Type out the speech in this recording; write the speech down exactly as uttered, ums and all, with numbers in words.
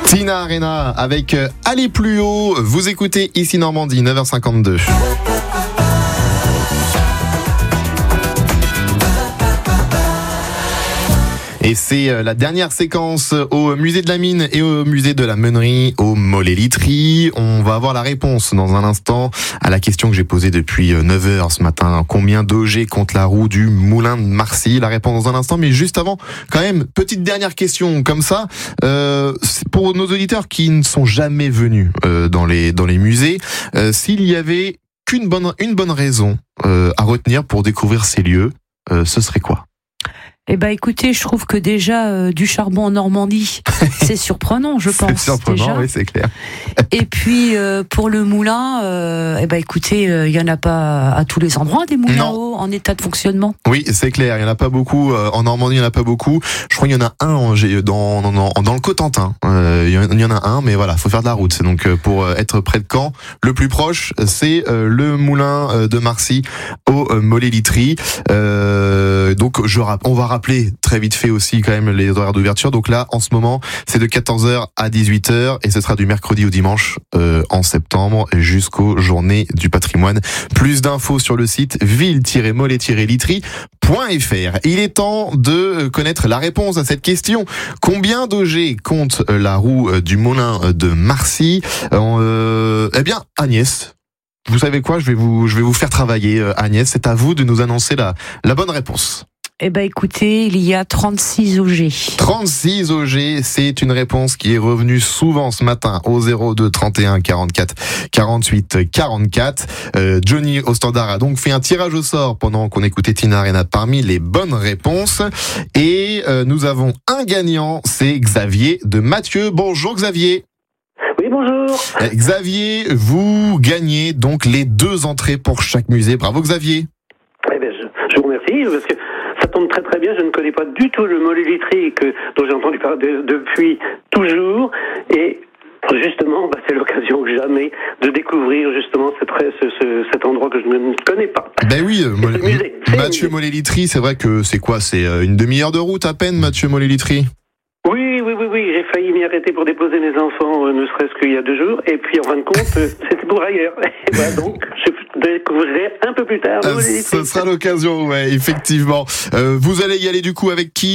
Tina Arena avec Aller plus haut. Vous écoutez ici Normandie, neuf heures cinquante-deux. Et c'est la dernière séquence au musée de la Mine et au musée de la Meunerie au Mollet-Literie. On va avoir la réponse dans un instant à la question que j'ai posée depuis neuf heures ce matin. Combien d'O G compte la roue du moulin de Marcy? La réponse dans un instant, mais juste avant, quand même, petite dernière question comme ça. Euh, pour nos auditeurs qui ne sont jamais venus euh, dans les dans les musées, euh, s'il y avait qu'une bonne une bonne raison euh, à retenir pour découvrir ces lieux, euh, ce serait quoi? Eh ben, écoutez, je trouve que déjà euh, du charbon en Normandie, c'est surprenant, je pense. C'est surprenant, déjà. Oui, c'est clair. Et puis euh, pour le moulin, euh, eh ben, écoutez, il euh, y en a pas à tous les endroits des moulins à eau en état de fonctionnement. Oui, c'est clair. Il y en a pas beaucoup euh, en Normandie. Il y en a pas beaucoup. Je crois qu'il y en a un en, dans, dans dans dans le Cotentin. Euh, il y en a un, mais voilà, faut faire de la route. C'est donc euh, pour euh, être près de Caen, le plus proche, c'est euh, le moulin euh, de Marcy au euh, Mollet-Literie. Euh, donc je on va rappeler très vite fait aussi quand même les horaires d'ouverture. Donc là, en ce moment, c'est de quatorze heures à dix-huit heures et ce sera du mercredi au dimanche euh, en septembre jusqu'aux Journées du patrimoine. Plus d'infos sur le site ville tiret mollet tiret literie point f r. Il est temps de connaître la réponse à cette question. Combien d'O G compte la roue du moulin de Marcy? euh, Eh bien, Agnès, vous savez quoi? Je vais vous, je vais vous faire travailler, Agnès. C'est à vous de nous annoncer la, la bonne réponse. Eh ben, écoutez, il y a trente-six O G. trente-six O G, c'est une réponse qui est revenue souvent ce matin au zéro deux trente et un quarante-quatre quarante-huit quarante-quatre. Euh, Johnny au standard a donc fait un tirage au sort pendant qu'on écoutait Tina Arena parmi les bonnes réponses. Et euh, nous avons un gagnant, c'est Xavier de Mathieu. Bonjour Xavier. Oui, bonjour. Euh, Xavier, vous gagnez donc les deux entrées pour chaque musée. Bravo Xavier. Eh bien, je, je vous remercie parce que ça tombe très très bien. Je ne connais pas du tout le Mollet-Literie que dont j'ai entendu parler de, depuis toujours, et justement, bah, c'est l'occasion que jamais de découvrir justement cette, ce, ce, cet endroit que je ne connais pas. Ben oui, euh, Mollet, musée, Mathieu Mollet-Literie, c'est vrai que c'est quoi? C'est une demi-heure de route à peine, Mathieu Mollet-Literie. Oui, oui, oui, oui, j'ai failli m'y arrêter pour déposer mes enfants, euh, ne serait-ce qu'il y a deux jours, et puis en fin de compte, euh, c'était pour ailleurs. Et voilà, donc, je découvrirai un peu plus tard. Euh, ce sera l'occasion, ouais, effectivement. Euh, vous allez y aller du coup avec qui?